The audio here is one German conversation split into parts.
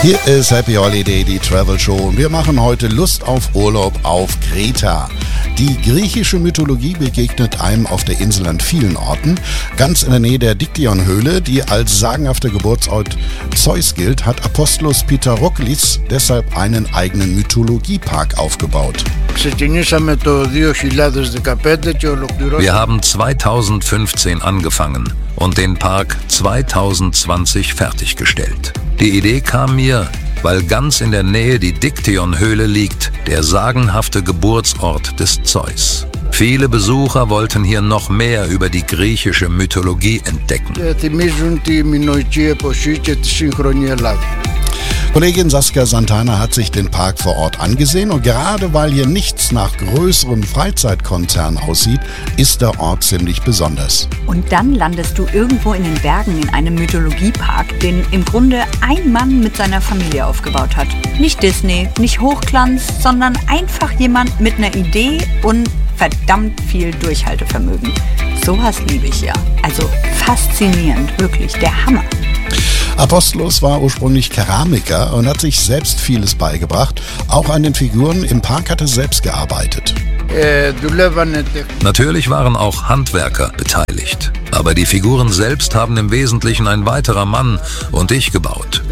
Hier ist Happy Holiday, die Travel Show, und wir machen heute Lust auf Urlaub auf Kreta. Die griechische Mythologie begegnet einem auf der Insel an vielen Orten. Ganz in der Nähe der Diktion-Höhle, die als sagenhafter Geburtsort Zeus gilt, hat Apostolos Pitarouklis deshalb einen eigenen Mythologiepark aufgebaut. Wir haben 2015 angefangen und den Park 2020 fertiggestellt. Die Idee kam mir, weil ganz in der Nähe die Diktion-Höhle liegt, der sagenhafte Geburtsort des Zeus. Viele Besucher wollten hier noch mehr über die griechische Mythologie entdecken. Kollegin Saskia Santana hat sich den Park vor Ort angesehen, und gerade weil hier nichts nach größerem Freizeitkonzern aussieht, ist der Ort ziemlich besonders. Und dann landest du irgendwo in den Bergen in einem Mythologiepark, den im Grunde ein Mann mit seiner Familie aufgebaut hat. Nicht Disney, nicht Hochglanz, sondern einfach jemand mit einer Idee und verdammt viel Durchhaltevermögen. Sowas liebe ich ja. Also faszinierend, wirklich, der Hammer. Apostolos war ursprünglich Keramiker und hat sich selbst vieles beigebracht. Auch an den Figuren im Park hat er selbst gearbeitet. Natürlich waren auch Handwerker beteiligt, aber die Figuren selbst haben im Wesentlichen ein weiterer Mann und ich gebaut.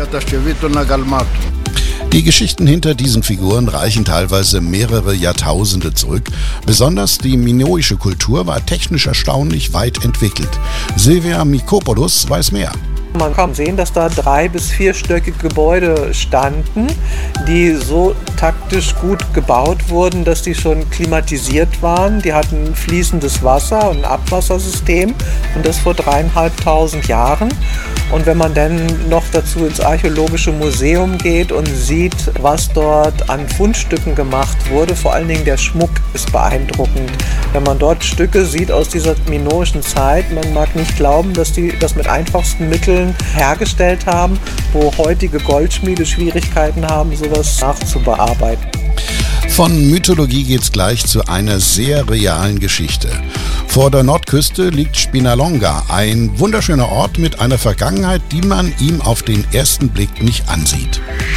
Die Geschichten hinter diesen Figuren reichen teilweise mehrere Jahrtausende zurück. Besonders die minoische Kultur war technisch erstaunlich weit entwickelt. Silvia Mikopoulos weiß mehr. Man kann sehen, dass da 3- bis 4-stöckige Gebäude standen, die so taktisch gut gebaut wurden, dass die schon klimatisiert waren. Die hatten fließendes Wasser und ein Abwassersystem, und das vor 3.500 Jahren. Und wenn man dann noch dazu ins Archäologische Museum geht und sieht, was dort an Fundstücken gemacht wurde, vor allen Dingen der Schmuck ist beeindruckend. Wenn man dort Stücke sieht aus dieser minoischen Zeit, man mag nicht glauben, dass die das mit einfachsten Mitteln hergestellt haben, wo heutige Goldschmiede Schwierigkeiten haben, sowas nachzubearbeiten. Von Mythologie geht's gleich zu einer sehr realen Geschichte. Vor der Nordküste liegt Spinalonga, ein wunderschöner Ort mit einer Vergangenheit, die man ihm auf den ersten Blick nicht ansieht.